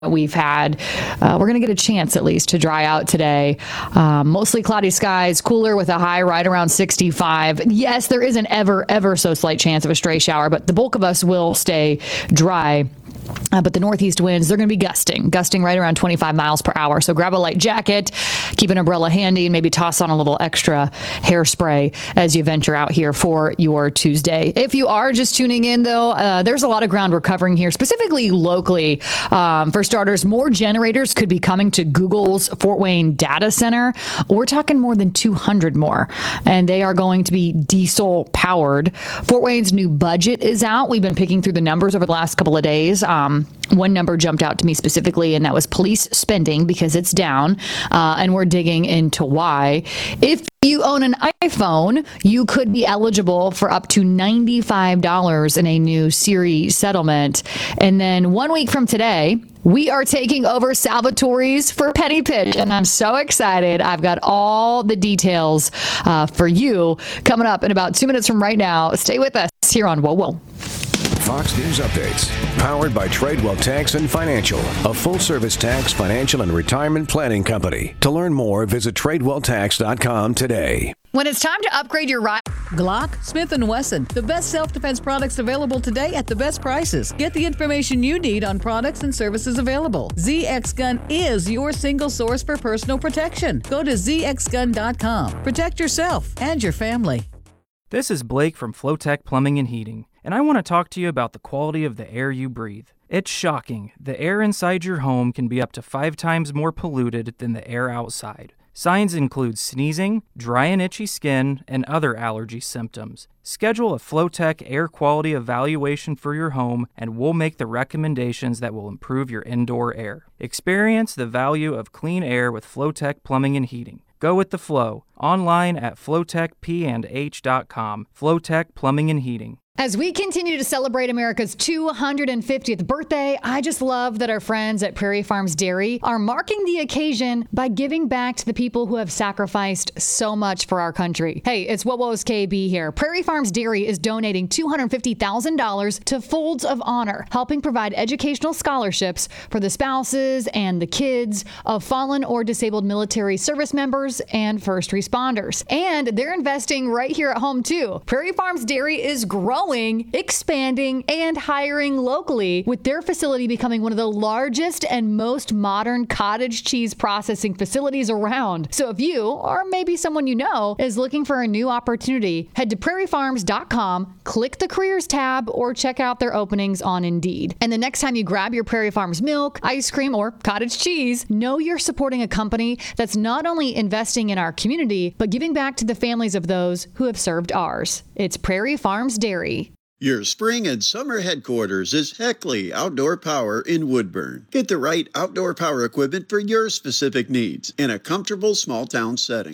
we've had. We're going to get a chance at least to dry out today. Mostly cloudy skies, cooler with a high right around 65. Yes, there is an ever so slight chance of a stray shower, but the bulk of us will stay dry. But the northeast winds, they're going to be gusting right around 25 miles per hour. So grab a light jacket, keep an umbrella handy, and maybe toss on a little extra hairspray as you venture out here for your Tuesday. If you are just tuning in, though, there's a lot of ground we're covering here, specifically locally. For starters, more generators could be coming to Google's Fort Wayne data center. We're talking more than 200 more, and they are going to be diesel powered. Fort Wayne's new budget is out. We've been picking through the numbers over the last couple of days. One number jumped out to me specifically, and that was police spending, because it's down, and we're digging into why. If you own an iPhone, you could be eligible for up to $95 in a new Siri settlement. And then 1 week from today, we are taking over Salvatore's for Penny Pitch, and I'm so excited. I've got all the details for you coming up in about 2 minutes from right now. Stay with us here on Whoa Whoa. Fox News Updates, powered by Tradewell Tax and Financial, a full-service tax, financial, and retirement planning company. To learn more, visit TradewellTax.com today. When it's time to upgrade your ride, Glock, Smith & Wesson, the best self-defense products available today at the best prices. Get the information you need on products and services available. ZX Gun is your single source for personal protection. Go to ZXGun.com. Protect yourself and your family. This is Blake from Flowtech Plumbing and Heating, and I want to talk to you about the quality of the air you breathe. It's shocking. The air inside your home can be up to 5 times more polluted than the air outside. Signs include sneezing, dry and itchy skin, and other allergy symptoms. Schedule a Flowtech air quality evaluation for your home, and we'll make the recommendations that will improve your indoor air. Experience the value of clean air with Flowtech Plumbing and Heating. Go with the flow. Online at flowtechpandh.com. Flowtech Plumbing and Heating. As we continue to celebrate America's 250th birthday, I just love that our friends at Prairie Farms Dairy are marking the occasion by giving back to the people who have sacrificed so much for our country. Hey, it's What Was KB here. Prairie Farms Dairy is donating $250,000 to Folds of Honor, helping provide educational scholarships for the spouses and the kids of fallen or disabled military service members and first responders. And they're investing right here at home, too. Prairie Farms Dairy is growing, expanding, and hiring locally, with their facility becoming one of the largest and most modern cottage cheese processing facilities around. So if you, or maybe someone you know, is looking for a new opportunity, head to prairiefarms.com, click the careers tab, or check out their openings on Indeed. And the next time you grab your Prairie Farms milk, ice cream, or cottage cheese, know you're supporting a company that's not only investing in our community, but giving back to the families of those who have served ours. It's Prairie Farms Dairy. Your spring and summer headquarters is Heckley Outdoor Power in Woodburn. Get the right outdoor power equipment for your specific needs in a comfortable small town setting.